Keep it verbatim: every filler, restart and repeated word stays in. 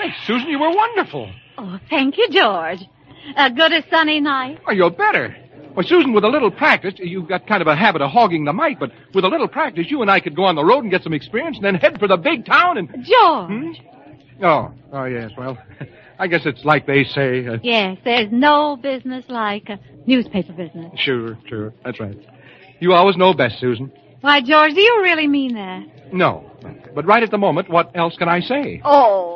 Hey, Susan, you were wonderful. Oh, thank you, George. A good as sunny night. Oh, you're better. Well, Susan, with a little practice, you've got kind of a habit of hogging the mic, but with a little practice, you and I could go on the road and get some experience and then head for the big town and... George. Hmm? Oh, oh, yes, well, I guess it's like they say. Uh... Yes, there's no business like a newspaper business. Sure, sure, that's right. You always know best, Susan. Why, George, do you really mean that? No, but right at the moment, what else can I say? Oh,